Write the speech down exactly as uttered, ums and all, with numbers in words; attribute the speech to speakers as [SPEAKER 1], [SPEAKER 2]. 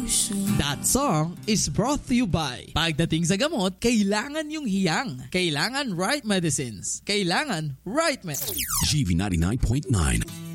[SPEAKER 1] That song is brought to you by pagdating sa gamot, kailangan yung hiyang. Kailangan right medicines. Kailangan right medicines.
[SPEAKER 2] G V ninety-nine point nine.